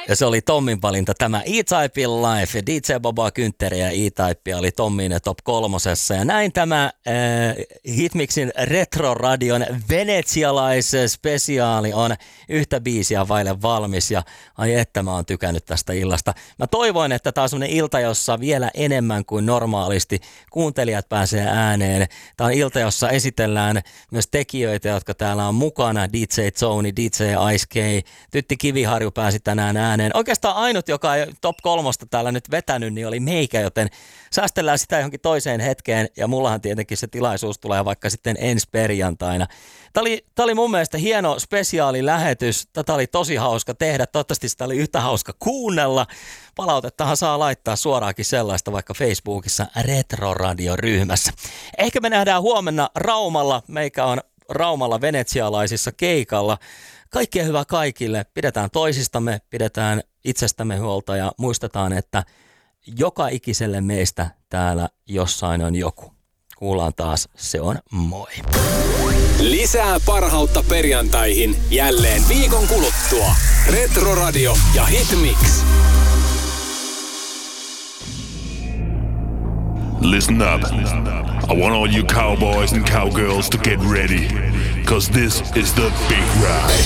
Ja se oli Tommin valinta tämä E-Typein Life. DJ Boba Kyntteri ja E-Type oli Tommin top 3. Ja näin tämä Hitmixin Retro-radion venetsialaisspesiaali on yhtä biisiä vaille valmis. Ja ai että mä oon tykännyt tästä illasta. Mä toivoin, että tää on semmonen ilta, jossa vielä enemmän kuin normaalisti kuuntelijat pääsee ääneen. Tää on ilta, jossa esitellään myös tekijöitä, jotka täällä on mukana. DJ Tony, DJ Ice K, Tytti Kiviharju pääsi tänään ääneen. Oikeastaan ainut, joka ei top 3 täällä nyt vetänyt, niin oli meikä, joten säästellään sitä johonkin toiseen hetkeen. Ja mullahan tietenkin se tilaisuus tulee vaikka sitten ensi perjantaina. Tämä oli mun mielestä hieno spesiaalilähetys. Tätä oli tosi hauska tehdä. Toivottavasti sitä oli yhtä hauska kuunnella. Palautettahan saa laittaa suoraankin sellaista vaikka Facebookissa Retro-radio-ryhmässä. Ehkä me nähdään huomenna Raumalla. Meikä on Raumalla venetsialaisissa keikalla. Kaikkea hyvää kaikille. Pidetään toisistamme, pidetään itsestämme huolta ja muistetaan, että joka ikiselle meistä täällä jossain on joku. Kuullaan taas, se on moi. Lisää parhautta perjantaihin jälleen viikon kuluttua. Retro Radio ja Hitmix. Listen up. I want all you cowboys and cowgirls to get ready, 'cause this is the big ride.